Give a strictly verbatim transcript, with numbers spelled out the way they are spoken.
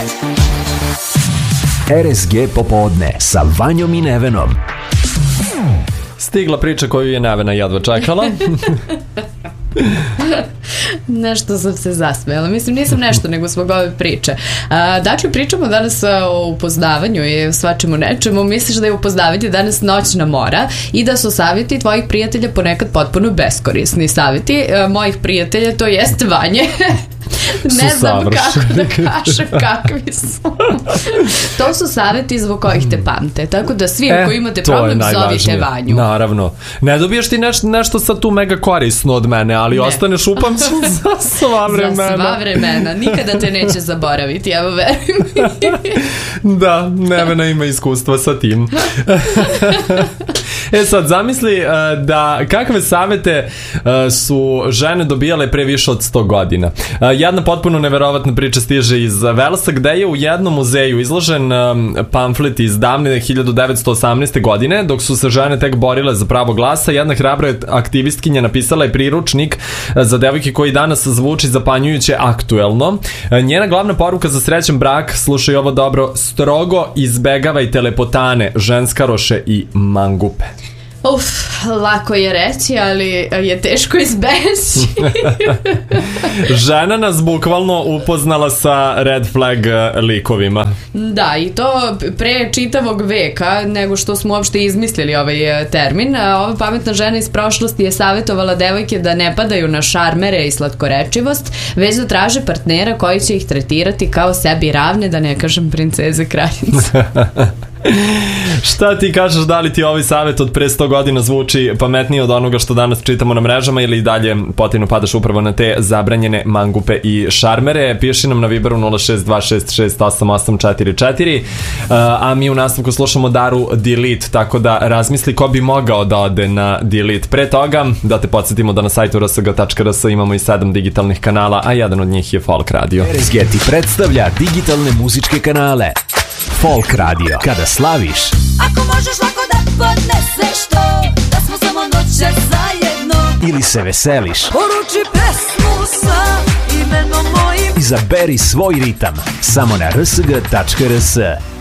R S G popodne sa Vanjom i Nevenom. Stigla priča koju je Nevena jedva čekala. Nešto sam se zasmejala. Mislim, nisam nešto, nego zbog ove priče. Dakle, pričamo danas o upoznavanju i svačemu nečemu. Misliš da je upoznavanje danas noćna mora i da su savjeti tvojih prijatelja ponekad potpuno beskorisni. Savjeti mojih prijatelja, to jeste Vanje. Ne znam kako da kažem kakvi su. To su savjeti zbog kojih te pamte. Tako da svi e, koji imate problem zovite Vanju. Naravno. Ne dobiješ ti neš, nešto sad tu mega korisno od mene, ali ne. Ostaneš upamćen za sva vremena. Za sva vremena. Nikada te neće zaboraviti, evo verujem. Da, Nevena ima iskustva sa tim. E sad, zamisli da kakve savjete su žene dobijale pre više od sto godina. Jedna potpuno neverovatna priča stiže iz Velsa, gde je u jednom muzeju izložen pamflet iz davne hiljadu devetsto osamnaeste. godine, dok su se žene tek borile za pravo glasa. Jedna hrabra aktivistkinja napisala je priručnik za devojke koji danas zvuči zapanjujuće aktuelno. Njena glavna poruka za srećan brak, slušaj ovo dobro, strogo izbegavaj telepotane, ženskaroše i mangupe. Uf, lako je reći, ali je teško izbeći. Žena nas bukvalno upoznala sa red flag likovima. Da, i to pre čitavog veka, nego što smo uopšte izmislili ovaj termin. Ova pametna žena iz prošlosti je savjetovala devojke da ne padaju na šarmere i slatkorečivost, već da traže partnera koji će ih tretirati kao sebi ravne, da ne kažem princeze kraljice. Šta ti kažeš, da li ti ovaj savjet od pre sto godina zvuči pametnije od onoga što danas čitamo na mrežama ili dalje potajno padaš upravo na te zabranjene mangupe i šarmere? Piši nam na Viberu nula šest dva šest šest osam osam četiri četiri, a mi u nastavku slušamo Daru Delete, tako da razmisli ko bi mogao da ode na Delete. Pre toga da te podsjetimo da na sajtu r s g tačka r s imamo i sedam digitalnih kanala, a jedan od njih je Folk Radio. R S G ti predstavlja digitalne muzičke kanale. Folk Radio, kada slaviš. Ako možeš lako da podneseš to, da smo samo noće zajedno. Ili se veseliš. Poruči pesmu sa imenom mojim. Izaberi svoj ritam, samo na r s g tačka r s.